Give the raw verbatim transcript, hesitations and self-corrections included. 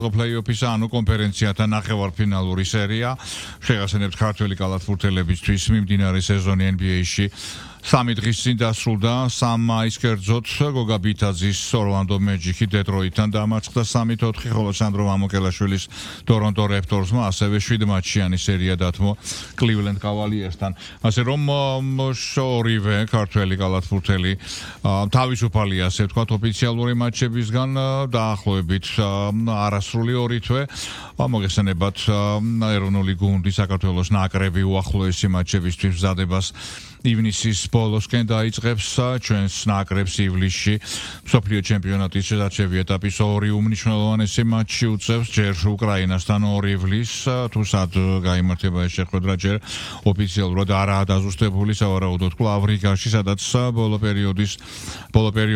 Play-offის ანუ კონფერენციათა ნახევარფინალური სერია შეგახსენებთ ქართველი კალათბურთელებისთვის მიმდინარე სეზონი N B A-ში სამი დღის წინ დასრულდა სამ მაისს კერძოდ გოგა ბითაძის ორლანდო მეჯიკი დეტროიტთან დამარცხდა სამი ოთხი ხოლო სანდრო მამუკელაშვილის Toronto Raptors-მა ასევე შვიდ მატჩიანი სერია დათმო Cleveland Cavaliers-თან ასე რომ ორივე ქართველი კალათბურთელი თავისუფალია ასე ვთქვათ ოფიციალური მატჩებისგან დაახლოებით არასრული ორი თვე მოგესალმებათ ეროვნული გუნდი საქართველოს ნაკრები უახლოესი მატჩებისთვის მზადებას ივნისის ბოლოსკენ დაიწყებს ჩვენს ნაკრებს ივლისში მსოფლიო ჩემპიონატის შესაჩევი ეტაპის ორი უმნიშვნელოვანესი მატჩი უწევს ჯერ უკრაინასთან ორი ივლის თუ სად გაიმართება ეს შეხვედრა ჯერ ოფიციალურად არაა დაზუსტებული სავარაუდოდ კლავ რიგაში სადაც ბოლო პერიოდის ბოლო პერიოდის